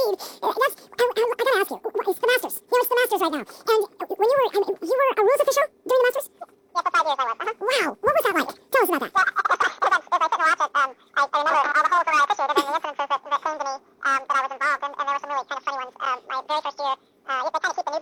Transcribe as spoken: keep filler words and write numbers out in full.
read. Uh, That's, I, I, I gotta ask you, what- it's the Masters. You know, it's the Masters right now. And when you were, I mean, you were a rules official during the Masters? Yeah, for five years I was. Uh-huh. Wow, what was that like?